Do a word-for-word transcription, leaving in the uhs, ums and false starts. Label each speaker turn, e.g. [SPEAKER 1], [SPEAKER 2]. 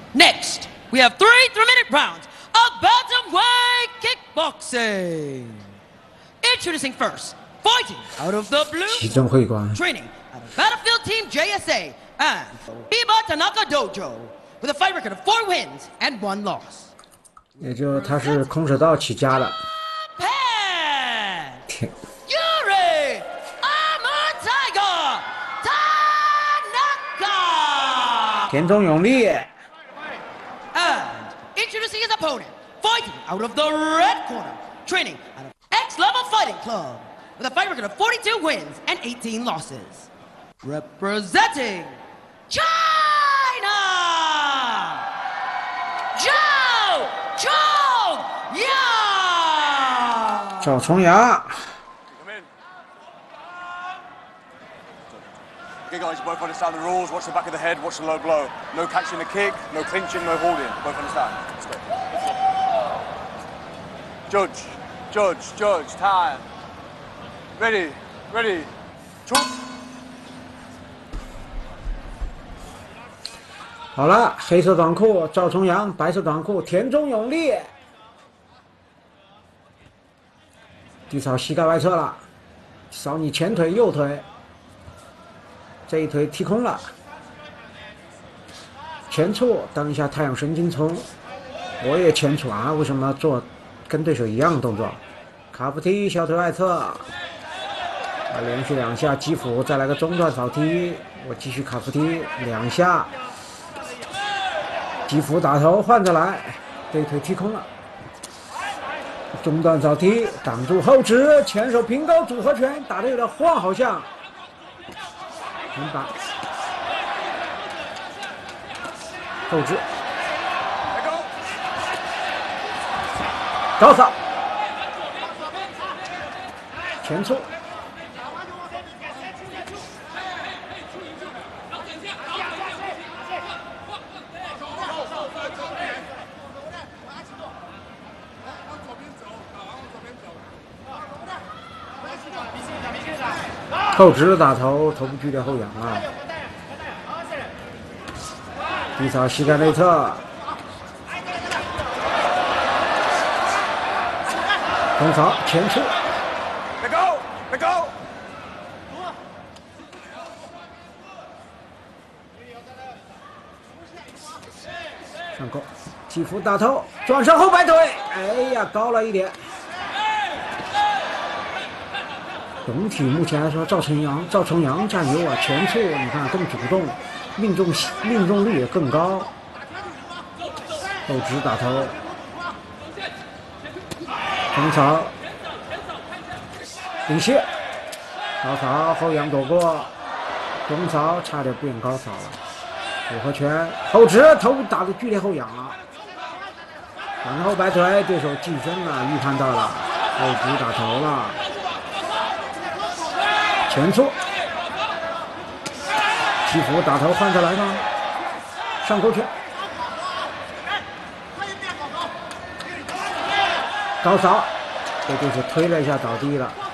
[SPEAKER 1] Next, we have three three-minute rounds of bantamweight kickboxing. Introducing first, fighting out of the blue,
[SPEAKER 2] 其中会馆
[SPEAKER 1] training out of Battlefield Team J S A and Iba Tanaka Dojo with a fight record of four wins and one loss.
[SPEAKER 2] 也就他是空手道起家的。
[SPEAKER 1] Japan!
[SPEAKER 2] 天，
[SPEAKER 1] Yuri Amatiger Tanaka!
[SPEAKER 2] 田中永利，
[SPEAKER 1] And introducing his opponent, fighting out of the red corner, training out of X-Level Fighting Club with a fight record of forty-two wins and eighteen losses. Representing China! Zhao Chongyang!
[SPEAKER 2] 赵重阳，
[SPEAKER 3] Come in. Okay, guys, you both understand the rules. Watch the back of the head, watch the low blow. No catching the kick, no clinching, no holding. Both understand. Let's go. Judge, judge, judge, time. Ready, ready. Choke.
[SPEAKER 2] 好了，黑色短裤赵重阳，白色短裤田中永利。低扫膝盖外侧了，扫你前腿右腿，这一腿踢空了。前触，当一下太阳神经丛，我也前触啊，为什么做跟对手一样的动作？卡夫踢小腿外侧，啊，连续两下击腹，再来个中段扫踢，我继续卡夫踢两下。 击腹打头换着来，这腿踢空了。中段扫踢挡住后直，前手平勾组合拳打得有点晃，好像。平打。后直。高扫。前触。 后直打头，头部剧烈后仰了。低扫膝盖内侧，空扫前触。
[SPEAKER 3] Let go, let go.
[SPEAKER 2] 上勾，击腹打头，转身后摆腿，哎呀，高了一点。 总体目前来说，赵重阳、赵重阳占优啊，前触你看更主动，命中命中率也更高。后直打头，中扫，领歇，高扫后仰躲过，中扫差点变高扫了，组合拳后直头打的剧烈后仰了，往后摆腿，对手近身了，预判到了，后直打头了。 前触，击腹打头换着来吧，上勾拳，高扫，被对手推了一下倒地了。